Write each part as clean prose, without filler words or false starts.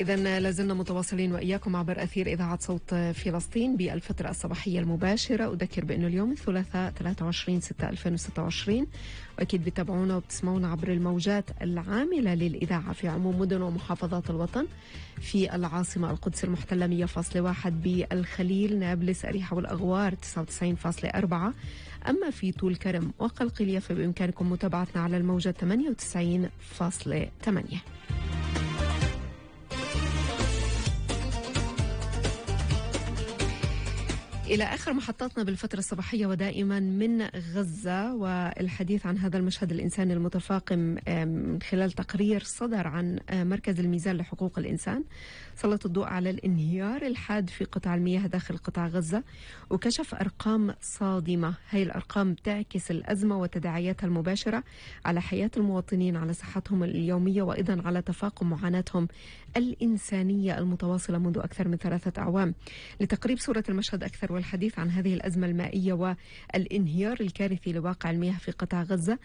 إذن لازلنا متواصلين وإياكم عبر أثير إذاعة صوت فلسطين بالفترة الصباحية المباشرة. أذكر بأنه اليوم الثلاثاء 23/6/2026، وأكيد بتابعونا وبتسمعونا عبر الموجات العاملة للإذاعة في عموم مدن ومحافظات الوطن. في العاصمة القدس المحتلة 100.1، بالخليل نابلس أريحة والأغوار 99.4، أما في طول كرم وقلقلية فبإمكانكم متابعتنا على الموجة 98.8. إلى آخر محطاتنا بالفترة الصباحية ودائما من غزة، والحديث عن هذا المشهد الإنساني المتفاقم من خلال تقرير صدر عن مركز الميزان لحقوق الإنسان، سلط الضوء على الانهيار الحاد في قطاع المياه داخل قطاع غزة، وكشف أرقام صادمة. هاي الأرقام تعكس الأزمة وتداعياتها المباشرة على حياة المواطنين، على صحتهم اليومية، وأيضا على تفاقم معاناتهم الإنسانية المتواصلة منذ أكثر من 3 أعوام. لتقريب صورة المشهد أكثر والحديث عن هذه الأزمة المائية والانهيار الكارثي لواقع المياه في قطاع غزة،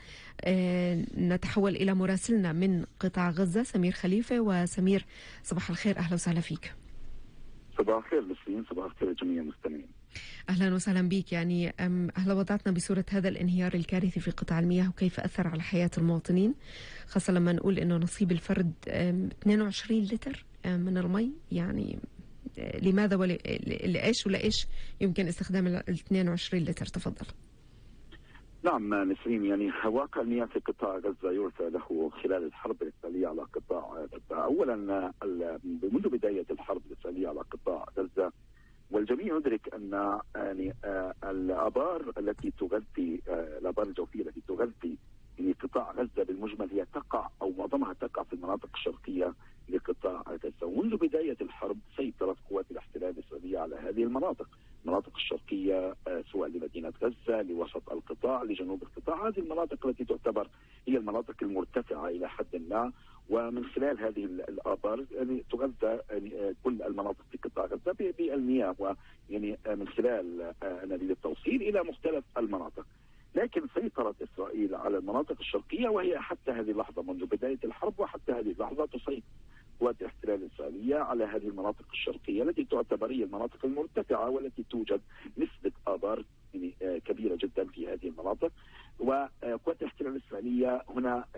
نتحول إلى مراسلنا من قطاع غزة سمير خليفة. وسمير، صباح الخير، أهلا وسهلا فيك. صباح الخير نسرين، صباح الخير لجميع المستمعين. أهلا وسهلا بك. يعني أهلا، وضعتنا بصورة هذا الانهيار الكارثي في قطاع المياه وكيف أثر على حياة المواطنين، خاصة لما نقول إنه نصيب الفرد 22 لتر من المي. يعني لماذا ولإيش ولإيش يمكن استخدام ال 22 لتر؟ تفضل. نعم نسرين، يعني واقع المياه في قطاع غزة يرثى له خلال الحرب الإسرائيلية على قطاع غزة. أولا منذ بداية الحرب الإسرائيلية على قطاع غزة، والجميع يدرك أن يعني الآبار التي تغذي الآبار الجوفية التي تغذي يعني قطاع غزة بالمجمل هي تقع أو معظمها تقع في المناطق الشرقية لقطاع غزة. ومنذ بداية الحرب سيطرت قوات الاحتلال الإسرائيلية على هذه المناطق الشرقية، سواء لمدينة غزة، لوسط القطاع، لجنوب القطاع. هذه المناطق التي تعتبر هي المناطق المرتفعة إلى حد ما، ومن خلال هذه الآبار يعني تغذى يعني كل المناطق في قطاع غزة بالمياه، ويعني من خلال أنابيب التوصيل إلى مختلف المناطق. لكن سيطرت إسرائيل على المناطق الشرقية، وهي حتى هذه اللحظة منذ بداية الحرب وحتى هذه اللحظة تسيطر قوات الاحتلال الإسرائيلية على هذه المناطق الشرقية التي تعتبر هي المناطق المرتفعة، والتي توجد نسبة آبار كبيرة جدا في هذه المناطق. وقوات الاحتلال الإسرائيلية هنا